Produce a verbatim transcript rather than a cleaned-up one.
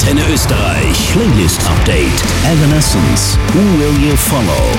Antenne Österreich. Playlist Update. Evanescence. Who Will You Follow?